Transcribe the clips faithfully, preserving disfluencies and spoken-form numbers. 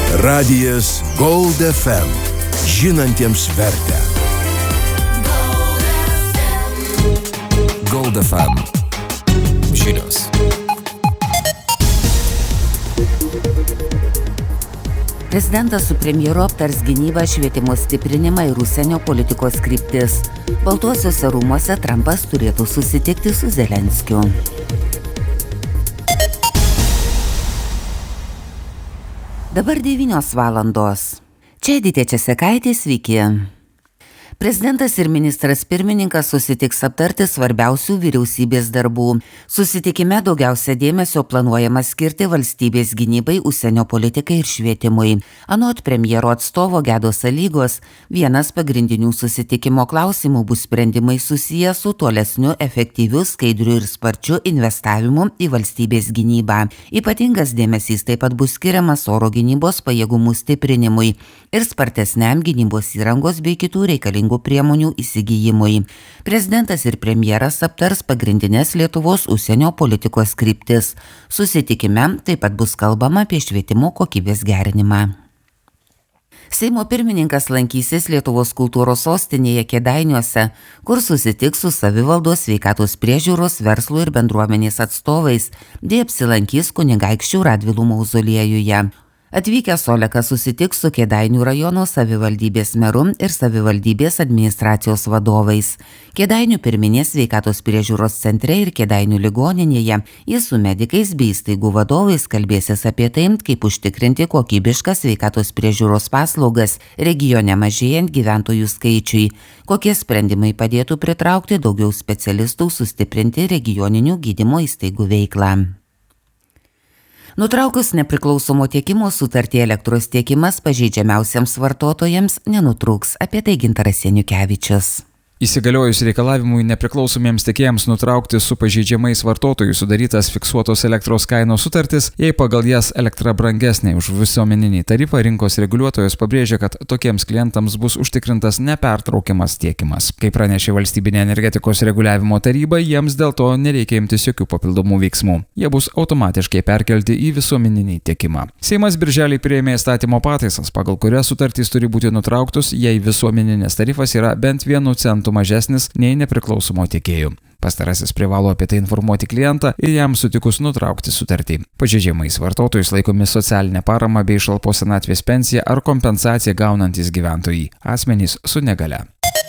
Radijas Gold F M. Žinantiems vertę. Gold F M. Žinios. Prezidentas su premjeru aptars gynybą, švietimo stiprinimą ir užsienio politikos kryptis. Baltuosiuose rūmuose Trumpas turėtų susitikti su Zelenskiu. Dabar devynios valandos. Čia Editė Česekaitė, sveiki. Prezidentas ir ministras pirmininkas susitiks aptarti svarbiausių vyriausybės darbų. Susitikime daugiausia dėmesio planuojama skirti valstybės gynybai, užsienio politikai ir švietimui. Anot premjero atstovo Gedos Alygos, vienas pagrindinių susitikimo klausimų bus sprendimai susiję su tolesniu efektyviu, skaidriu ir sparčiu investavimu į valstybės gynybą. Ypatingas dėmesys taip pat bus skiriamas oro gynybos pajėgumų stiprinimui ir spartesniam gynybos įrangos bei kitų reikalingų priemonių įsigijimui. Prezidentas ir premjeras aptars pagrindinės Lietuvos užsienio politikos kryptis. Susitikime taip pat bus kalbama apie švietimo kokybės gerinimą. Seimo pirmininkas lankysis Lietuvos kultūros sostinėje Kėdainiuose, kur susitiks su savivaldos, sveikatos priežiūros, verslo ir bendruomenės atstovais, bei apsilankys Kunigaikščių Radvilų mauzoliejuje. Atvykęs Olekas susitiks su Kėdainių rajono savivaldybės meru ir savivaldybės administracijos vadovais. Kėdainių pirminės sveikatos priežiūros centre ir Kėdainių ligoninėje jis su medikais bei įstaigų vadovais kalbėsis apie tai, kaip užtikrinti kokybiškas sveikatos priežiūros paslaugas regione mažėjant gyventojų skaičiui, kokie sprendimai padėtų pritraukti daugiau specialistų, sustiprinti regioninių gydymo įstaigų veiklą. Nutraukus nepriklausomo tiekimo sutartį elektros tiekimas pažeidžiamiausiems vartotojams nenutrūks, apie tai Gintaras Janiukevičius. Įsigaliojus reikalavimui nepriklausomiems tiekėjams nutraukti su pažeidžiamais vartotojų sudarytas fiksuotos elektros kainos sutartis, jei pagal jas elektra brangesnė už visuomeninį tarifą, rinkos reguliuotojas pabrėžia, kad tokiems klientams bus užtikrintas nepertraukiamas tiekimas. Kaip pranešė Valstybinė energetikos reguliavimo taryba, jiems dėl to nereikia imtis jokių papildomų veiksmų. Jie bus automatiškai perkelti į visuomeninį tiekimą. Seimas birželį priėmė įstatymo pataisas, pagal kurias sutartys turi būti nutrauktos, jei visuomeninis tarifas yra bent vienu centu mažesnis nei nepriklausomo tiekėjų. Pastarasis privalo apie tai informuoti klientą ir jam sutikus nutraukti sutartį. Pažeidžiamais vartotojais laikomi socialinė parama bei šalpos senatvės pensija ar kompensacija gaunantys gyventojai, asmenys su negalia.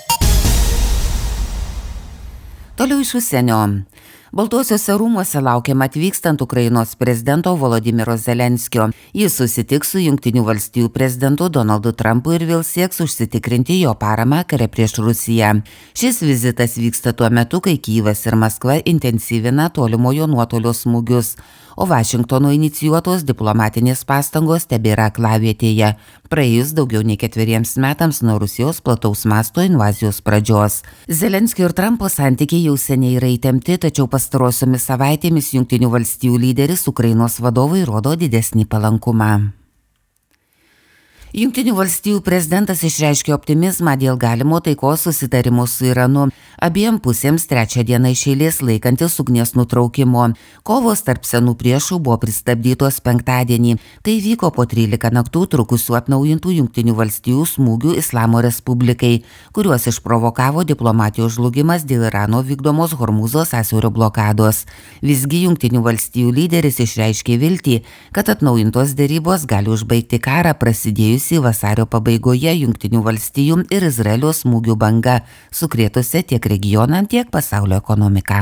Toliau iš užsienio. Baltuosiuose rūmuose laukiama atvykstant Ukrainos prezidento Volodymyro Zelenskio. Jis susitiks su Jungtinių valstijų prezidentu Donaldu Trumpu ir vėl sieks užsitikrinti jo paramą kare prieš Rusiją. Šis vizitas vyksta tuo metu, kai Kyjivas ir Maskva intensyvina tolimojo nuotolio smūgius, o Vašingtono inicijuotos diplomatinės pastangos tebėra aklavietėje, praėjus daugiau nei ketveriems metams nuo Rusijos plataus masto invazijos pradžios. Zelenskio ir Trumpo santykiai jau seniai yra įtempti, tačiau pastarosiomis savaitėmis Jungtinių valstijų lyderis Ukrainos vadovui rodo didesnį palankumą. Jungtinių valstijų prezidentas išreiškė optimizmą dėl galimo taikos susitarimo su Iranu, abiem pusėms trečią dieną iš eilės laikantis ugnies nutraukimo. Kovos tarp senų priešų buvo pristabdytos penktadienį. Tai vyko po trylika naktų trukusių atnaujintų Jungtinių valstijų smūgių Islamo Respublikai, kuriuos išprovokavo diplomatijos žlugimas dėl Irano vykdomos Hormūzo sąsiaurio blokados. Visgi Jungtinių valstijų lyderis išreiškė viltį, kad atnaujintos derybos gali užbaigti karą prasidėjus vasario pabaigoje Jungtinių valstijų ir Izraelio smūgių banga, sukrėtusi tiek regioną, tiek pasaulio ekonomiką.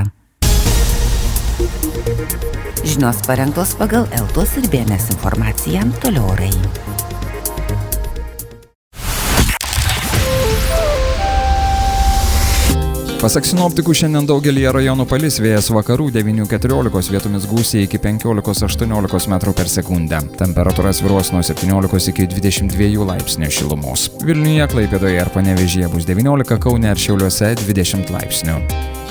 Žinios parengtos pagal Eltos ir B N S informaciją, toliau orai. Pasak sinoptikų, šiandien daugelyje rajonų palis, vėjas vakarų devynių keturiolikos, vietomis gūsiai iki penkiolikos aštuoniolikos metrų per sekundę. Temperatūra svyruos nuo septyniolikos iki dvidešimt dviejų laipsnių šilumos. Vilniuje, Klaipėdoje ir Panevėžyje bus devyniolika, Kaune ir Šiauliuose dvidešimt laipsnių.